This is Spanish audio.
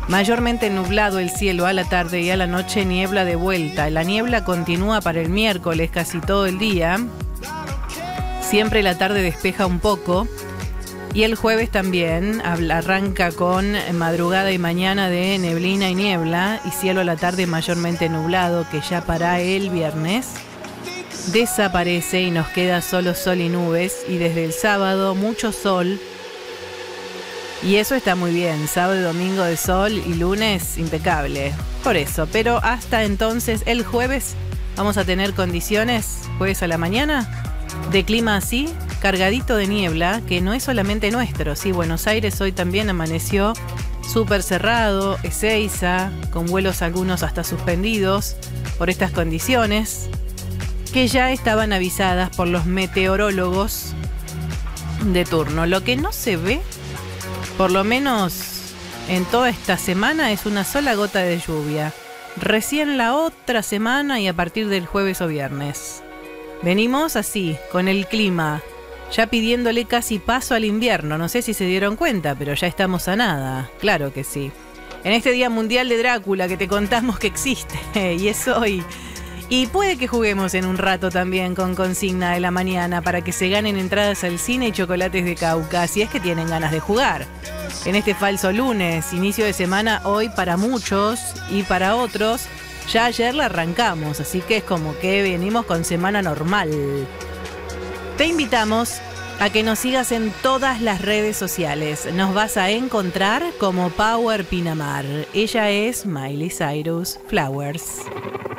Mayormente nublado el cielo a la tarde y a la noche niebla de vuelta. La niebla continúa para el miércoles casi todo el día. Siempre la tarde despeja un poco. Y el jueves también arranca con madrugada y mañana de neblina y niebla. Y cielo a la tarde mayormente nublado, que ya para el viernes desaparece y nos queda solo sol y nubes. Y desde el sábado mucho sol. Y eso está muy bien, sábado y domingo de sol y lunes impecable. Por eso, pero hasta entonces el jueves vamos a tener condiciones, jueves a la mañana, de clima así, cargadito de niebla, que no es solamente nuestro. Sí, Buenos Aires hoy también amaneció súper cerrado, Ezeiza, con vuelos algunos hasta suspendidos por estas condiciones, que ya estaban avisadas por los meteorólogos de turno. Lo que no se ve, por lo menos en toda esta semana, es una sola gota de lluvia. Recién la otra semana y a partir del jueves o viernes. Venimos así, con el clima, ya pidiéndole casi paso al invierno. No sé si se dieron cuenta, pero ya estamos a nada. Claro que sí. En este Día Mundial de Drácula que te contamos que existe, y es hoy. Y puede que juguemos en un rato también con consigna de la mañana para que se ganen entradas al cine y chocolates de Cauca, si es que tienen ganas de jugar. En este falso lunes, inicio de semana hoy para muchos y para otros, ya ayer la arrancamos, así que es como que venimos con semana normal. Te invitamos a que nos sigas en todas las redes sociales. Nos vas a encontrar como Power Pinamar. Ella es Miley Cyrus Flowers.